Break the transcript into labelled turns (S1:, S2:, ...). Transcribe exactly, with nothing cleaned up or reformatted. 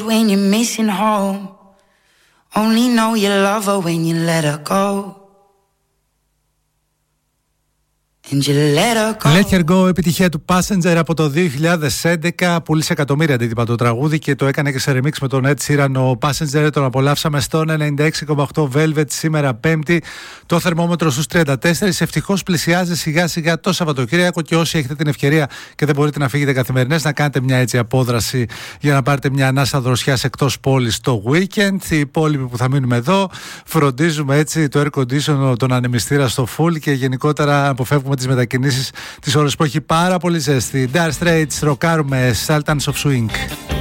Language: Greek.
S1: when you're missing home. Only know you love her when you let her go.
S2: Let Her Go, επιτυχία του Passenger από το δύο χιλιάδες έντεκα. Πούλησε εκατομμύρια αντίτυπα το τραγούδι και το έκανε και σε remix με τον Ed Sheeran. Ο Passenger τον απολαύσαμε στον ενενήντα έξι κόμμα οκτώ Velvet σήμερα Πέμπτη. Το θερμόμετρο στους τριάντα τέσσερα. Ευτυχώς πλησιάζει σιγά σιγά το Σαββατοκύριακο και όσοι έχετε την ευκαιρία και δεν μπορείτε να φύγετε καθημερινές, να κάνετε μια έτσι απόδραση για να πάρετε μια ανάσα δροσιάς εκτός πόλης το weekend. Οι υπόλοιποι που θα μείνουμε εδώ φροντίζουμε έτσι το air condition, τον ανεμιστήρα στο full και γενικότερα αποφεύγουμε τις μετακινήσεις τις ώρες που έχει πάρα πολύ ζέστη. Dire Straits, ροκάρουμε Sultans of Swing.